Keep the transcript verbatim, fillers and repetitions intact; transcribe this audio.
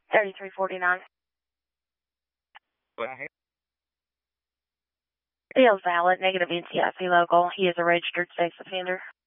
thirty-three forty-nine. What I have? Deal's valid, negative N C I C local. He is a registered sex offender.